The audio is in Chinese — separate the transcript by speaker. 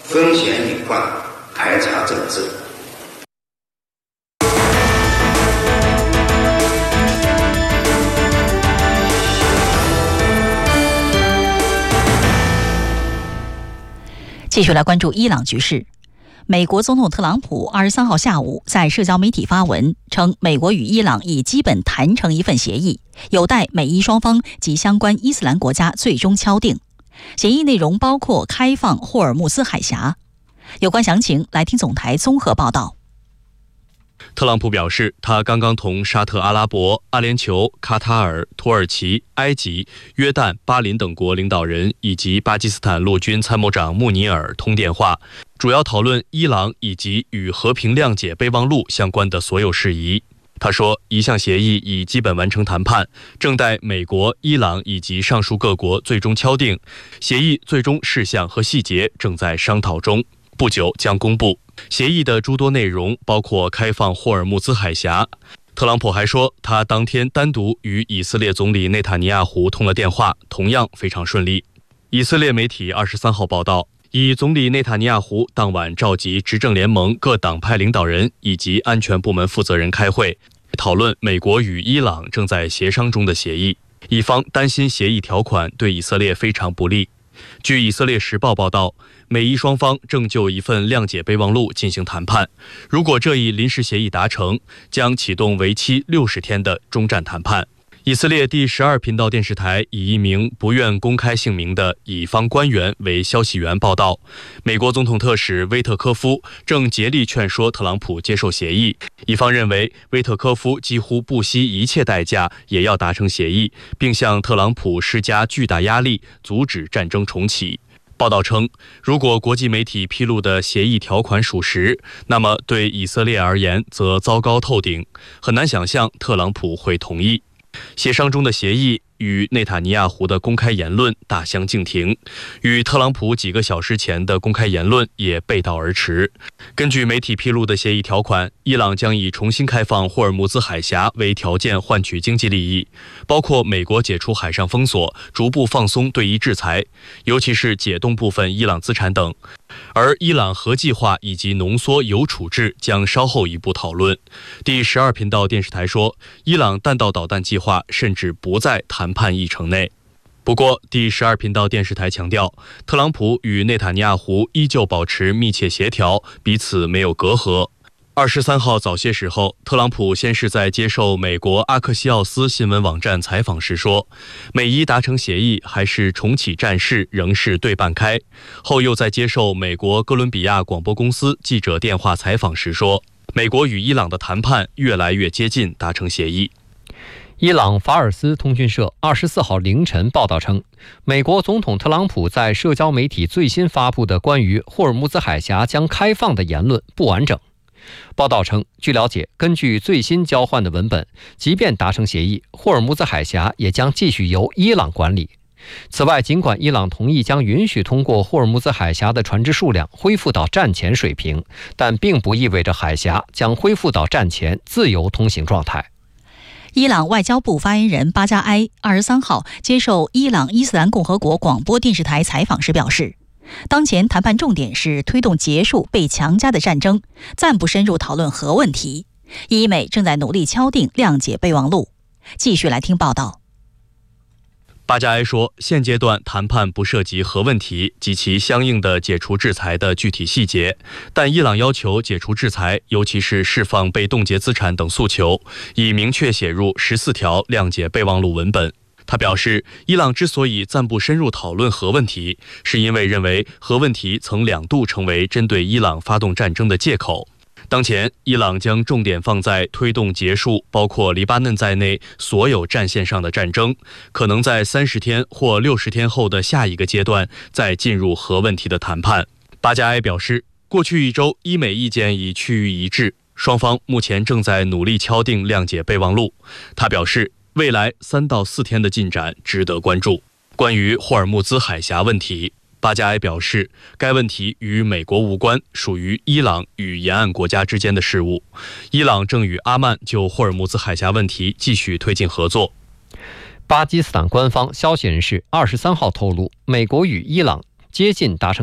Speaker 1: 风险隐患排查整治。
Speaker 2: 继续来关注伊朗局势。美国总统特朗普23号下午在社交媒体发文称，美国与伊朗已基本谈成一份协议，有待美伊双方及相关伊斯兰国家最终敲定。协议内容包括开放霍尔木兹海峡。有关详情，来听总台综合报道。
Speaker 3: 特朗普表示，他刚刚同沙特阿拉伯、阿联酋、卡塔尔、土耳其、埃及、约旦、巴林等国领导人以及巴基斯坦陆军参谋长穆尼尔通电话，主要讨论伊朗以及与和平谅解备忘录相关的所有事宜。他说，一项协议已基本完成谈判，正待美国、伊朗以及上述各国最终敲定，协议最终事项和细节正在商讨中，不久将公布。协议的诸多内容包括开放霍尔木兹海峡。特朗普还说，他当天单独与以色列总理内塔尼亚胡通了电话，同样非常顺利。以色列媒体23号报道，以总理内塔尼亚胡当晚召集执政联盟各党派领导人以及安全部门负责人开会，讨论美国与伊朗正在协商中的协议。一方担心协议条款对以色列非常不利。据以色列时报报道，美伊双方正就一份谅解备忘录进行谈判，如果这一临时协议达成，将启动为期60天的中战谈判。以色列第12频道电视台以一名不愿公开姓名的乙方官员为消息源报道，美国总统特使威特科夫正竭力劝说特朗普接受协议。乙方认为，威特科夫几乎不惜一切代价也要达成协议，并向特朗普施加巨大压力，阻止战争重启。报道称，如果国际媒体披露的协议条款属实，那么对以色列而言则糟糕透顶，很难想象特朗普会同意。协商中的协议与内塔尼亚胡的公开言论大相径庭，与特朗普几个小时前的公开言论也背道而驰。根据媒体披露的协议条款，伊朗将以重新开放霍尔木兹海峡为条件换取经济利益，包括美国解除海上封锁、逐步放松对伊制裁，尤其是解冻部分伊朗资产等。而伊朗核计划以及浓缩铀处置将稍后一步讨论。第12频道电视台说，伊朗弹道导弹计划甚至不在谈判议程内。不过，第12频道电视台强调，特朗普与内塔尼亚胡依旧保持密切协调，彼此没有隔阂。23号早些时候，特朗普先是在接受美国阿克西奥斯新闻网站采访时说，美伊达成协议还是重启战事仍是对半开，后又在接受美国哥伦比亚广播公司记者电话采访时说，美国与伊朗的谈判越来越接近达成协议。
Speaker 4: 伊朗法尔斯通讯社24号凌晨报道称，美国总统特朗普在社交媒体最新发布的关于霍尔木兹海峡将开放的言论不完整。报道称，据了解，根据最新交换的文本，即便达成协议，霍尔木兹海峡也将继续由伊朗管理。此外，尽管伊朗同意将允许通过霍尔木兹海峡的船只数量恢复到战前水平，但并不意味着海峡将恢复到战前自由通行状态。
Speaker 2: 伊朗外交部发言人巴加埃23号接受伊朗伊斯兰共和国广播电视台采访时表示，当前谈判重点是推动结束被强加的战争，暂不深入讨论核问题。伊美正在努力敲定谅解备忘录。继续来听报道。
Speaker 3: 巴加埃说，现阶段谈判不涉及核问题及其相应的解除制裁的具体细节，但伊朗要求解除制裁，尤其是释放被冻结资产等诉求，已明确写入14条谅解备忘录文本。他表示，伊朗之所以暂不深入讨论核问题，是因为认为核问题曾2度成为针对伊朗发动战争的借口。当前，伊朗将重点放在推动结束包括黎巴嫩在内所有战线上的战争，可能在30天或60天后的下一个阶段再进入核问题的谈判。巴加埃表示，过去1周，伊美意见已趋于一致，双方目前正在努力敲定谅解备忘录。他表示，未来3到4天的进展值得关注。关于霍尔木兹海峡问题，巴加埃表示，该问题与美国无关，属于伊朗与沿岸国家之间的事务。伊朗正与阿曼就霍尔木兹海峡问题继续推进合作。
Speaker 4: 巴基斯坦官方消息人士23号透露，美国与伊朗接近达成